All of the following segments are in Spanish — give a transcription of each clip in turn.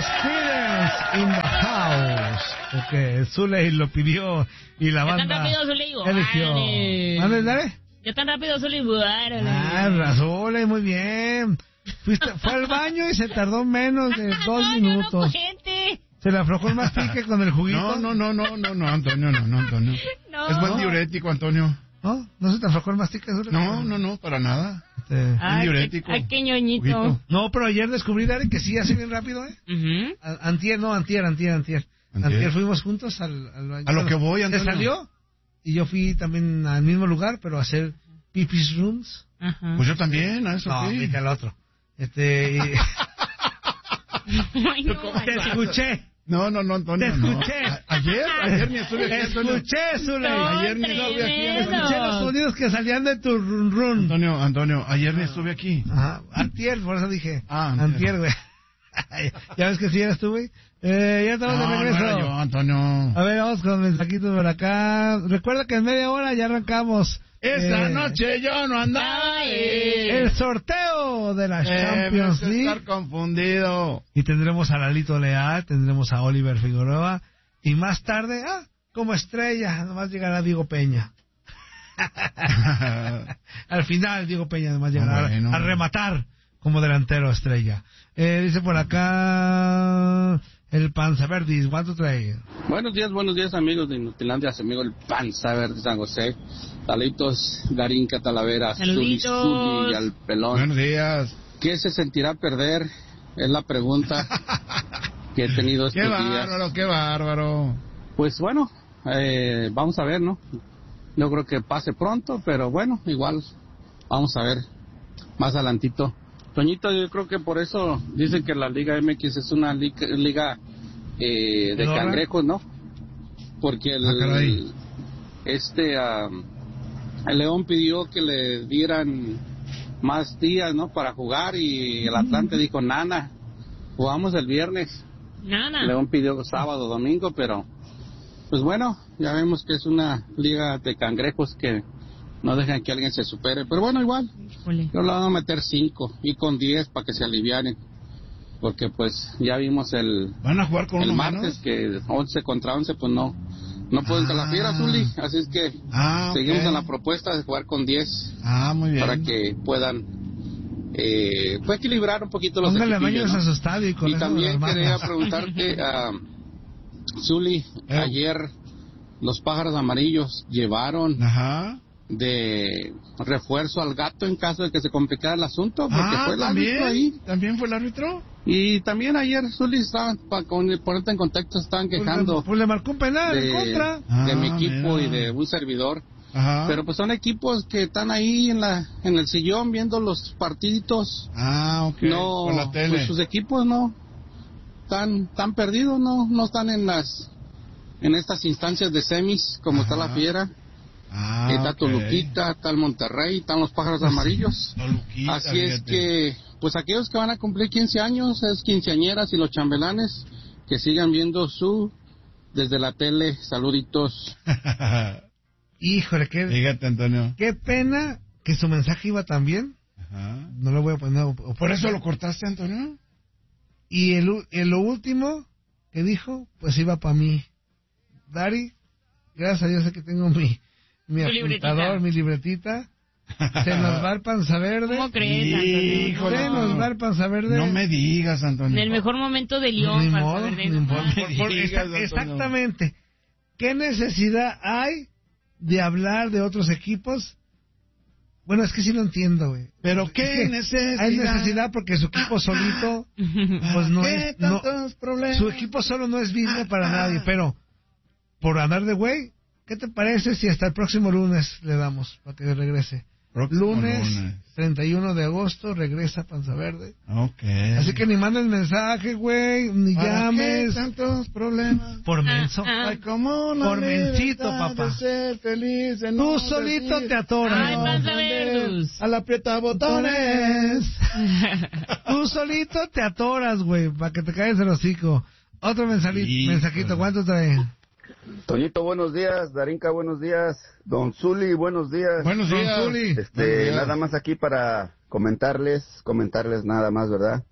Creedence in the house. Porque Zuley lo pidió y la banda tan rápido, Zuley, eligió. Dale. Ya tan rápido, Zuley, Zuley, muy bien. Fue al baño y se tardó menos de 2 minutos. Se le aflojó el mastique con el juguito. No, Antonio, Antonio. No. Es buen diurético, Antonio. ¿No? ¿No se te aflojó el mastique? No, para nada. Ay, diurético. Ay, qué ñoñito. Juguito. No, pero ayer descubrí, Dari, que sí hace bien rápido, Antier fuimos juntos al baño. A lo que voy, Antonio. Te salió y yo fui también al mismo lugar, pero a hacer pipis rooms. Ajá. Pues yo también, a eso no, sí. vete al otro. Ay, no, Te escuché. No, Antonio. Te escuché. Ayer ni estuve aquí, Antonio. Escuché, Zuley. Ayer ni estuve aquí. Escuché los sonidos que salían de tu run. Antonio, ayer ni estuve aquí. Ajá, antier, por eso dije. Antier, güey. ¿Ya ves que sí eras tú, güey? Ya estamos de regreso. No era yo, Antonio. A ver, vamos con mensajitos por acá. Recuerda que en media hora ya arrancamos. Esta noche yo no andaba. El sorteo de la Champions League. Estar confundido. Y tendremos a Lalito Leal, tendremos a Oliver Figueroa. Y más tarde, como estrella, nomás llegará Diego Peña. Al final, Diego Peña nomás llegará a rematar como delantero estrella. Dice por acá el Panza Verdis, ¿cuánto trae? Buenos días amigos de Inutilandia, amigo el Panza Verde San José. Saluditos, Darinka Talavera, Zuli y al Pelón. Buenos días. ¿Qué se sentirá perder? Es la pregunta que he tenido estos días. Qué bárbaro. Pues bueno, vamos a ver, ¿no? No creo que pase pronto, pero bueno, igual vamos a ver más adelantito. Toñito, yo creo que por eso dicen que la Liga MX es una liga de cangrejos, ¿no? Porque el León pidió que le dieran más días, ¿no? Para jugar y el Atlante dijo, nana, jugamos el viernes. Nana. León pidió sábado, domingo, pero pues bueno, ya vemos que es una liga de cangrejos que no dejan que alguien se supere, pero bueno, igual yo le voy a meter 5 y con 10 para que se alivianen, porque pues ya vimos van a jugar con el uno martes menos, que 11 contra 11 pues no pueden con la fiera, Zuli, así es que seguimos en la propuesta de jugar con 10 muy bien, para que puedan pues equilibrar un poquito los equipillos, ¿no? A su estadio y también quería preguntarte Zuli, ayer los Pájaros Amarillos llevaron de refuerzo al Gato en caso de que se complicara el asunto, porque fue el árbitro ahí. ¿También fue el árbitro? Y también ayer, Zuli, estaban, para ponerte en contexto, estaban quejando. Pues le marcó un penal en contra. De mi equipo y de un servidor. Pero pues son equipos que están ahí en el sillón viendo los partiditos. No, por la tele. Pues sus equipos no están perdidos, no están en estas instancias de semis como está la Fiera. Está Toluquita, está el Monterrey, están los Pájaros Amarillos. Así es que, pues aquellos que van a cumplir 15 años, es quinceañeras y los chambelanes, que sigan viendo desde la tele. Saluditos. Híjole, Fíjate, Antonio. Qué pena que su mensaje iba tan bien. No lo voy a poner. ¿Por eso lo cortaste, Antonio? Y lo último que dijo, pues iba para mí. Dari, gracias a Dios sé que tengo mi apuntador, mi libretita. Se nos va el Panza Verde. ¿Cómo crees, Antonio? Híjole, se nos va el Panza Verde. No me digas, Antonio. En el mejor momento de León, Ni Panza modo, Verde. ni modo. Exactamente. ¿Qué necesidad hay de hablar de otros equipos? Bueno, es que sí lo entiendo, güey. ¿Pero qué necesidad? Hay necesidad porque su equipo solito, pues no es... su equipo solo no es visible para nadie, pero por andar de güey, ¿qué te parece si hasta el próximo lunes le damos para que regrese? Lunes 31 de agosto regresa Panza Verde. Así que ni mandes mensaje, güey, ni llames. ¿Qué tantos problemas? Por menso. Ay, cómo la por mencito, papá. de ser feliz, de Tú no solito decir, te atoras. Ay, Panza Verde. a la aprieta botones. Tú solito te atoras, güey, para que te caigas el hocico. Otro mensajito, ¿cuánto trae? Toñito, buenos días. Darinka, buenos días. Don Zuli, buenos días. Buenos días. Don Zuli. Nada más aquí para comentarles nada más, ¿verdad?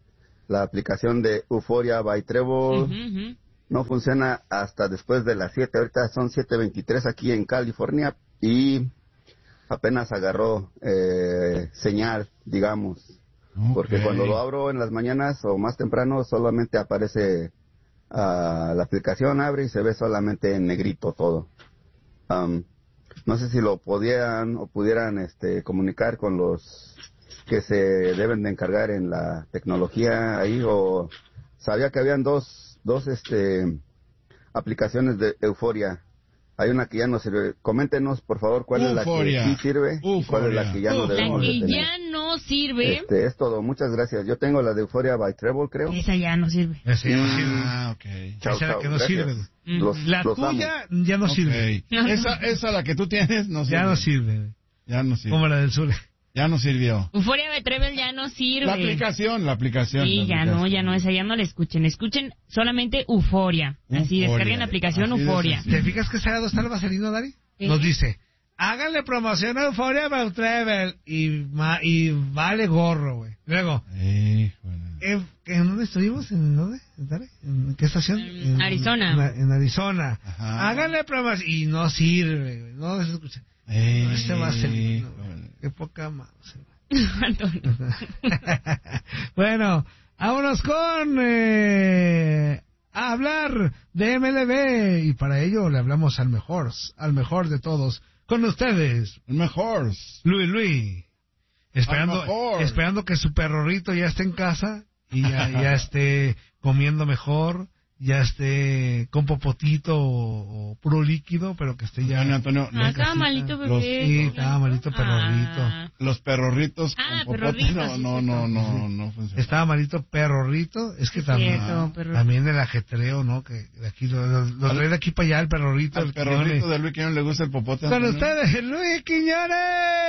la aplicación de Euphoria by Trevor no funciona hasta después de las 7. Ahorita son 7:23 aquí en California y apenas agarró señal, digamos. Porque cuando lo abro en las mañanas o más temprano solamente aparece la aplicación, abre y se ve solamente en negrito todo. No sé si lo pudieran comunicar con los que se deben de encargar en la tecnología ahí, o sabía que habían dos aplicaciones de Euphoria. Hay una que ya no sirve. Coméntenos, por favor, cuál es la que sí sirve y cuál es la que ya no debemos de tener. La que ya no sirve. Es todo. Muchas gracias. Yo tengo la de Euphoria by Trevor, creo. Esa ya no sirve. Esa ya no sirve. Ok. Chao, Esa es la chao. que no Gracias. sirve. La tuya ya no sirve. Esa la que tú tienes no sirve. Ya no sirve. Ya no sirve. Como la del sur. Ya no sirvió. Euphoria de Trevel ya no sirve. La aplicación. Sí, ya no, esa ya no la escuchen. Escuchen solamente Euphoria. Así, descarguen la aplicación Euphoria. ¿Te fijas que sagado está el vaselino, Dari? ¿Sí? Nos dice, háganle promoción a Euphoria by Travel y vale gorro, güey. Luego, ¿en dónde estuvimos? ¿En dónde? ¿En qué estación? En Arizona. En Arizona. Ajá. Háganle promoción y no sirve, güey. No se escucha. No, este vaselino, güey. Qué poca más. Antonio. Bueno, vámonos con a hablar de MLB y para ello le hablamos al mejor de todos, con ustedes, El mejor. Luis, esperando que su perrorito ya esté en casa y ya esté comiendo mejor, ya esté con popotito o puro líquido, pero que esté ya... Antonio, Estaba malito, bebé. Sí, estaba malito perrorito. Los perrorritos con popote no funcionan. Estaba malito perrorrito, es que también el ajetreo, ¿no? Que de aquí lo trae de aquí para allá el perrorrito. Al perrorrito de Luis Quiñones le gusta el popote. Con ustedes, Luis Quiñones.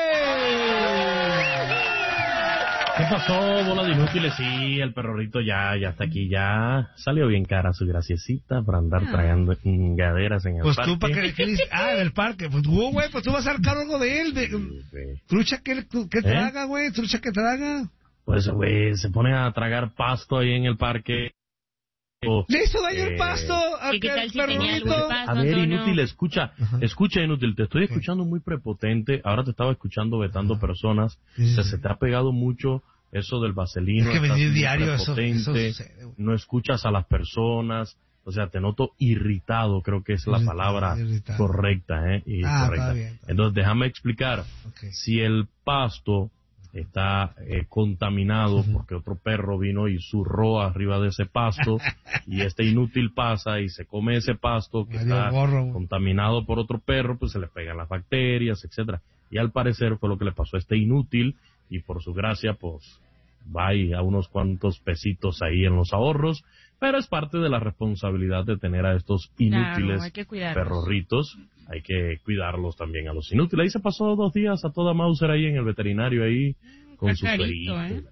¿Qué pasó, bola de inútiles? Sí, el perrorrito ya está aquí, ya salió bien cara su graciecita para andar tragando chingaderas en el pues parque. Tú, ¿para qué dices? Del parque. Pues, güey, pues tú vas a sacar algo de él. Sí. Trucha que traga, güey, trucha que traga. Pues, güey, se pone a tragar pasto ahí en el parque. Le hizo daño el pasto ¿Y qué tal si tenía algo de pasto, A ver, Antonio? inútil, escucha, inútil, te estoy escuchando muy prepotente, ahora te estaba escuchando vetando personas, se te ha pegado mucho eso del vaselino, es que venir estás muy diario, eso prepotente, sucede, güey. no escuchas a las personas, o sea, te noto irritado, creo que es la palabra correcta, correcta. Está bien. Entonces, déjame explicar, si el pasto está contaminado porque otro perro vino y zurró arriba de ese pasto y este inútil pasa y se come ese pasto que está contaminado por otro perro, pues se le pegan las bacterias, etcétera. Y al parecer fue lo que le pasó a este inútil y por su gracia pues va a unos cuantos pesitos ahí en los ahorros, pero es parte de la responsabilidad de tener a estos inútiles perrorritos. Hay que cuidarlos también a los inútiles. Ahí se pasó 2 días a toda Mauser ahí en el veterinario ahí con su perito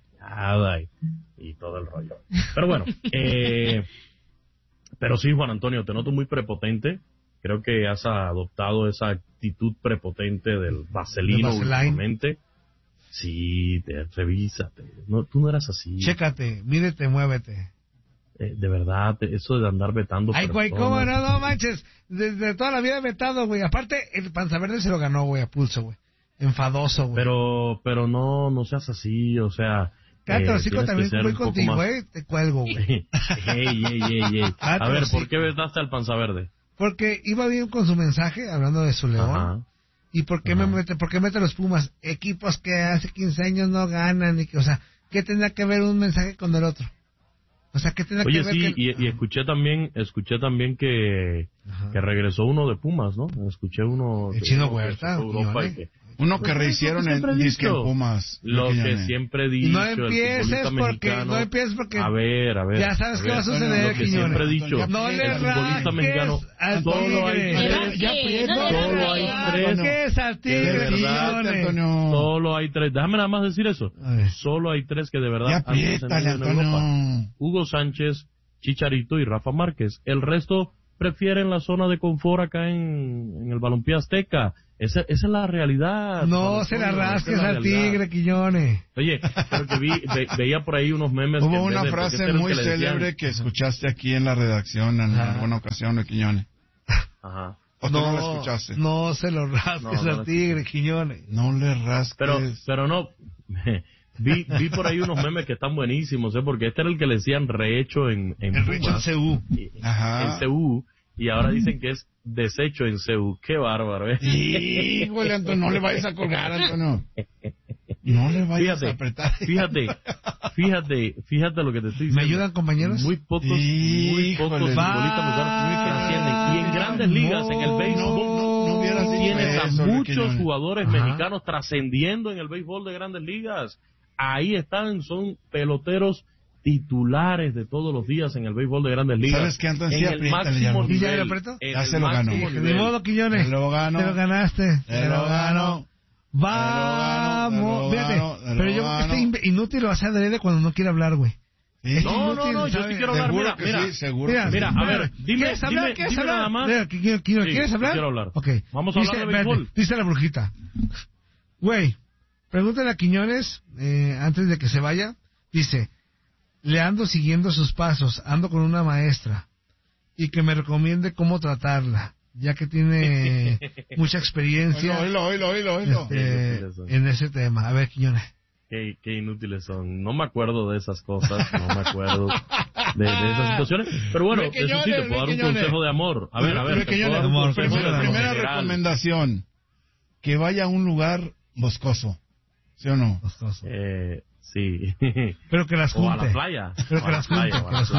y todo el rollo. Pero bueno, pero sí, Juan Antonio, te noto muy prepotente. Creo que has adoptado esa actitud prepotente del vaselino últimamente. Sí, revísate. No, tú no eras así. Chécate, mídete, muévete. De verdad, eso de andar vetando ay, güey, ¿cómo no manches? Desde toda la vida he vetado, güey. Aparte, el Panza Verde se lo ganó, güey, a pulso, güey. Enfadoso, güey. Pero no seas así, o sea... Cállate, los hijos también voy contigo, güey. Te cuelgo, güey. Ey. A ver, ¿por qué vetaste al Panza Verde? Porque iba bien con su mensaje, hablando de su león. Ajá. ¿Y por qué mete los Pumas? Equipos que hace 15 años no ganan. O sea, ¿qué tendrá que ver un mensaje con el otro? O sea, ¿qué tendrá que ver? Oye, sí, y escuché también que regresó uno de Pumas, ¿no? Escuché uno... El Chino Huerta. Uno que rehicieron en disque Pumas. Lo que siempre he dicho. No empieces porque... A ver. Ya sabes qué va a suceder, Lo que siempre he dicho. No le el futbolista mexicano. Solo hay 3. Déjame nada más decir eso. Solo hay 3 que de verdad han descendido en Europa. Hugo Sánchez, Chicharito y Rafa Márquez. El resto prefieren la zona de confort acá en el Balompié Azteca. Esa es la realidad. No se la rasques al tigre, Quiñones. Oye, pero que veía por ahí unos memes. Hubo una frase muy célebre que escuchaste aquí en la redacción en alguna ocasión, Quiñones. Ajá. ¿O tú no la escuchaste? No se lo rasques al tigre, Quiñones. No le rasques. Pero no... Vi por ahí unos memes que están buenísimos, porque este era el que le decían rehecho en CU. En CU, y ahora dicen que es desecho en CU. Qué bárbaro, Híjole, Antonio, no le vayas a colgar, Antonio. No le vayas a apretar. Fíjate lo que te estoy diciendo. ¿Me ayudan, compañeros? Muy pocos futbolistas trascienden. Y en grandes ligas, en el béisbol, tienes a muchos jugadores mexicanos trascendiendo en el béisbol de grandes ligas. Ahí están, son peloteros titulares de todos los días en el béisbol de grandes ligas. ¿Sabes qué, Antonio? En el máximo nivel. Ya se lo ganó. De modo, Quiñones. Te lo ganó. Te lo ganaste. Te lo ganó. Vamos. Fíjate, pero yo creo que este inútil lo hace adrede cuando no quiere hablar, güey. ¿Sí? No, yo sí quiero hablar. Seguro Mira, sí, seguro. Mira, a ver, dime nada más. ¿Quieres hablar? Quiero hablar. Ok. Vamos a hablar de béisbol. Dice la brujita. Güey, pregúntale a Quiñones, antes de que se vaya, dice, le ando siguiendo sus pasos, ando con una maestra, y que me recomiende cómo tratarla, ya que tiene mucha experiencia en ese tema. A ver, Quiñones. Qué inútiles son. No me acuerdo de esas cosas, no me acuerdo de esas situaciones. Pero bueno, eso sí, te puedo dar un consejo de amor. A ver. Primera recomendación, que vaya a un lugar boscoso. ¿Sí o no? Boscoso. Sí. Pero que las junte. O a la playa. Pero que las junte.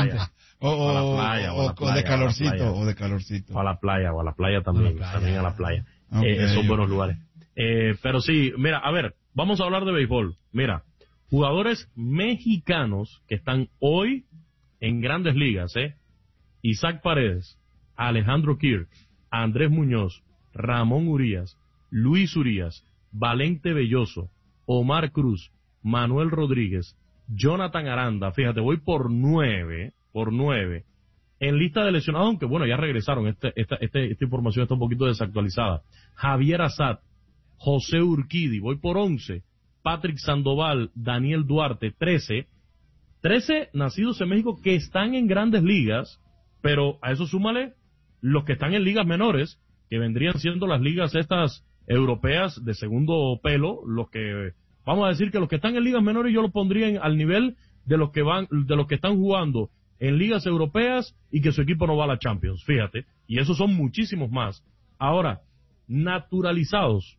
O de calorcito. O a la playa también. También a la playa. Son buenos lugares. Pero sí, mira, a ver, vamos a hablar de béisbol. Mira, jugadores mexicanos que están hoy en grandes ligas, Isaac Paredes, Alejandro Kirk, Andrés Muñoz, Ramón Urias, Luis Urias, Valente Belloso, Omar Cruz, Manuel Rodríguez, Jonathan Aranda, fíjate, voy por nueve, en lista de lesionados, aunque bueno, ya regresaron, esta información está un poquito desactualizada. Javier Assad, José Urquidi, voy por 11, Patrick Sandoval, Daniel Duarte, 13 nacidos en México que están en grandes ligas, pero a eso súmale los que están en ligas menores, que vendrían siendo las ligas estas europeas de segundo pelo, los que, vamos a decir que los que están en ligas menores yo los pondría al nivel de los que están jugando en ligas europeas y que su equipo no va a la Champions, fíjate, y esos son muchísimos más. Ahora, naturalizados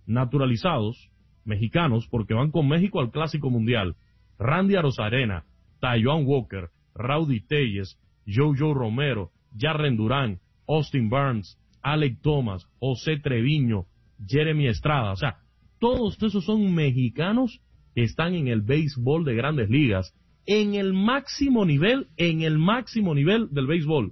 mexicanos, porque van con México al Clásico Mundial, Randy Arozarena, Taijuan Walker, Rowdy Tellez, Jojo Romero, Jarren Durán, Austin Barnes, Alec Thomas, José Treviño, Jeremy Estrada, o sea, todos esos son mexicanos que están en el béisbol de grandes ligas, en el máximo nivel del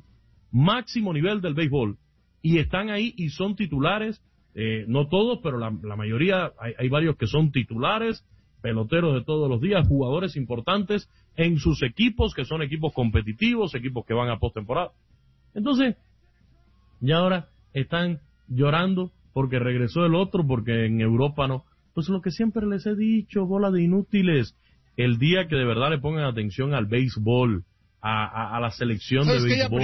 béisbol, y están ahí y son titulares, no todos, pero la mayoría, hay varios que son titulares, peloteros de todos los días, jugadores importantes en sus equipos, que son equipos competitivos, equipos que van a postemporada. Entonces, y ahora están llorando porque regresó el otro, porque en Europa no. Pues lo que siempre les he dicho, bola de inútiles, el día que de verdad le pongan atención al béisbol, a la selección de béisbol,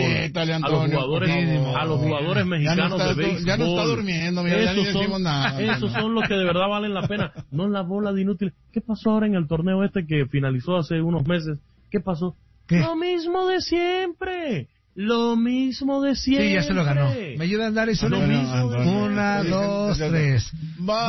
a los jugadores mexicanos de béisbol. Ya no está durmiendo, mira, ya ni decimos nada. Esos son los que de verdad valen la pena, no la bola de inútiles. ¿Qué pasó ahora en el torneo este que finalizó hace unos meses? ¿Qué pasó? ¿Qué? Lo mismo de siempre. Sí, ya se lo ganó. ¿Me ayudan a dar eso? 1, 2, 3.